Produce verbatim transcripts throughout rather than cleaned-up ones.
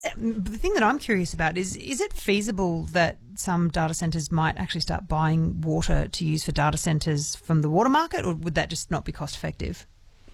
The thing that I'm curious about is, is it feasible that some data centres might actually start buying water to use for data centres from the water market, or would that just not be cost effective?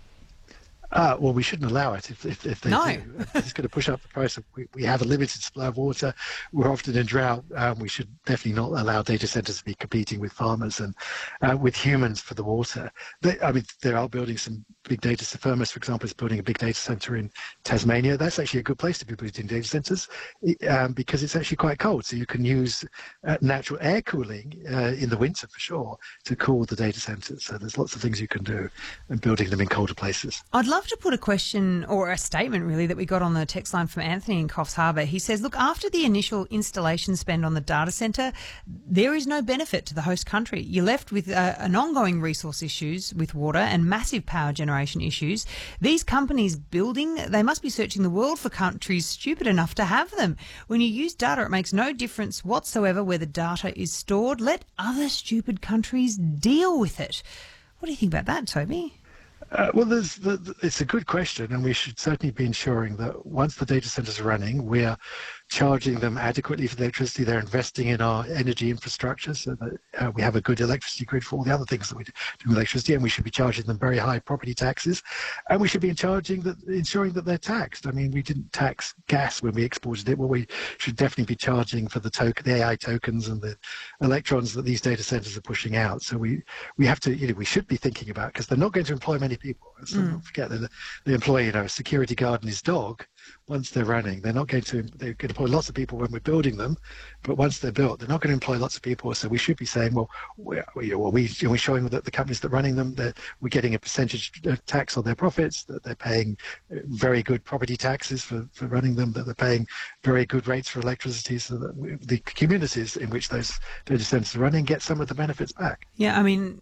Uh, well, we shouldn't allow it if, if, if they no. do. It's going to push up the price. Of, we, we have a limited supply of water. We're often in drought. Um, we should definitely not allow data centres to be competing with farmers and uh, with humans for the water. They, I mean, they are building some big data. Firmus, for example, is building a big data centre in Tasmania. That's actually a good place to be building data centres um, because it's actually quite cold. So you can use uh, natural air cooling uh, in the winter for sure to cool the data centres. So there's lots of things you can do in building them in colder places. I'd love to put a question or a statement really that we got on the text line from Anthony in Coffs Harbour. He says, look, after the initial installation spend on the data centre, there is no benefit to the host country. You're left with uh, an ongoing resource issues with water and massive power generation issues. These companies building, they must be searching the world for countries stupid enough to have them. When you use data, it makes no difference whatsoever where the data is stored. Let other stupid countries deal with it. What do you think about that, Toby? Uh, well, there's the, the, it's a good question, and we should certainly be ensuring that once the data centers are running, we're charging them adequately for the electricity. They're investing in our energy infrastructure so that uh, we have a good electricity grid for all the other things that we do with electricity, and we should be charging them very high property taxes, and we should be charging that, ensuring that they're taxed. I mean, we didn't tax gas when we exported it. Well, we should definitely be charging for the token, the A I tokens and the electrons that these data centers are pushing out. So we, we have to, you know, we should be thinking about, because they're not going to employ many people. So mm. Don't forget that they employ, you know, a security guard and his dog. Once they're running, they're not going to, they're going to employ lots of people when we're building them, but once they're built, they're not going to employ lots of people. So we should be saying, well, we're, well, we, we're showing that the companies that are running them, that we're getting a percentage tax on their profits, that they're paying very good property taxes for, for running them, that they're paying very good rates for electricity, so that we, the communities in which those data centers are running get some of the benefits back. Yeah, I mean,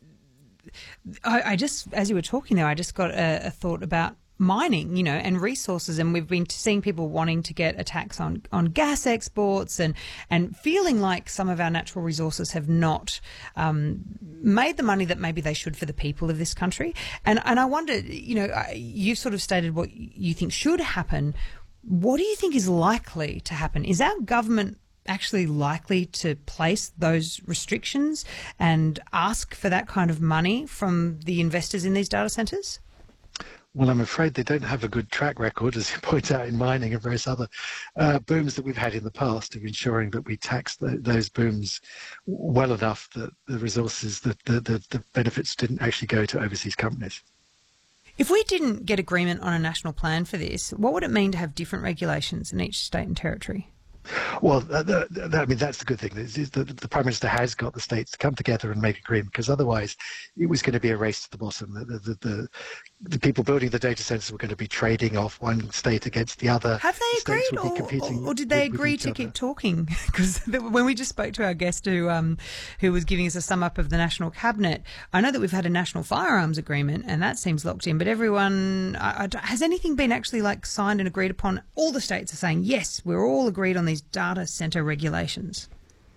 I, I just, as you were talking there, I just got a, a thought about mining, you know, and resources, and we've been seeing people wanting to get a tax on, on gas exports and, and feeling like some of our natural resources have not um, made the money that maybe they should for the people of this country. And, and I wonder, you know, you've sort of stated what you think should happen. What do you think is likely to happen? Is our government actually likely to place those restrictions and ask for that kind of money from the investors in these data centres? Well, I'm afraid they don't have a good track record, as you point out, in mining and various other uh, booms that we've had in the past, of ensuring that we tax the, those booms well enough that the resources, that the, the, the benefits didn't actually go to overseas companies. If we didn't get agreement on a national plan for this, what would it mean to have different regulations in each state and territory? Well, uh, the, the, I mean, that's the good thing. Is, is the, the Prime Minister has got the states to come together and make agreement, because otherwise it was going to be a race to the bottom. The, the, the, the people building the data centres were going to be trading off one state against the other. Have they agreed, or, or, or did they with, agree with to other. keep talking? Because when we just spoke to our guest who um, who was giving us a sum up of the National Cabinet, I know that we've had a national firearms agreement and that seems locked in, but everyone, I, I, has anything been actually like signed and agreed upon? All the states are saying, yes, we're all agreed on these data centre regulations.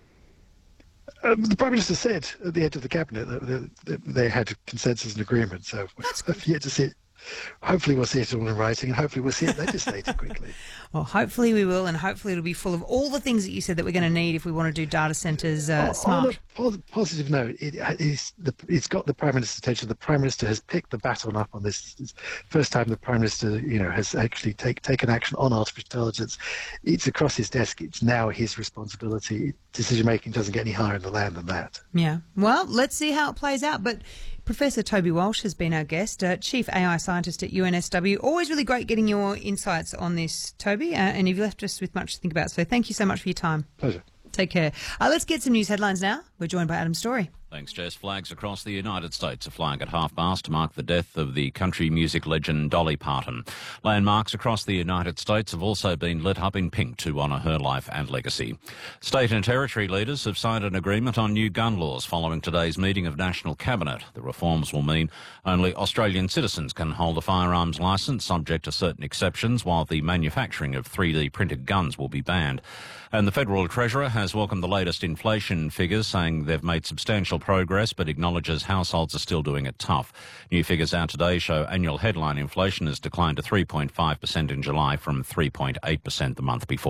Um, the Prime Minister said at the end of the Cabinet that, that they had consensus and agreement, so I've yet to see it. Hopefully we'll see it all in writing, and hopefully we'll see it legislated quickly. Well, hopefully we will, and hopefully it'll be full of all the things that you said that we're going to need if we want to do data centres uh, smart. On a positive note, it, it's, the, it's got the Prime Minister's attention. The Prime Minister has picked the baton up on this. It's the first time the Prime Minister, you know, has actually take, taken action on artificial intelligence. It's across his desk. It's now his responsibility. Decision-making doesn't get any higher in the land than that. Yeah. Well, let's see how it plays out. But Professor Toby Walsh has been our guest, uh, Chief A I Scientist at U N S W. Always really great getting your insights on this, Toby, uh, and you've left us with much to think about. So thank you so much for your time. Pleasure. Take care. Uh, let's get some news headlines now. We're joined by Adam Story. Thanks, Jess. Flags across the United States are flying at half-mast to mark the death of the country music legend Dolly Parton. Landmarks across the United States have also been lit up in pink to honour her life and legacy. State and territory leaders have signed an agreement on new gun laws following today's meeting of National Cabinet. The reforms will mean only Australian citizens can hold a firearms licence, subject to certain exceptions, while the manufacturing of three D printed guns will be banned. And the Federal Treasurer has welcomed the latest inflation figures, saying they've made substantial substantial progress, but acknowledges households are still doing it tough. New figures out today show annual headline inflation has declined to three point five percent in July from three point eight percent the month before.